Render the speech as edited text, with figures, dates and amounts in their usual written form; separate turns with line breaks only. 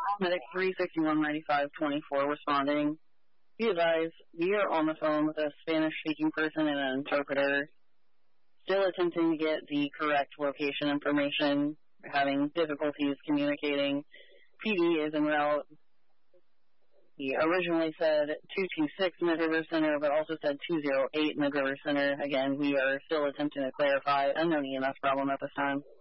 Medic 3619524 responding. Be advised, we are on the phone with a Spanish-speaking person and an interpreter, still attempting to get the correct location information. We're having difficulties communicating. PD is en route. He originally said 226 Mid-River Center, but also said 208 Mid-River Center. Again, we are still attempting to clarify. Unknown EMS problem at this time.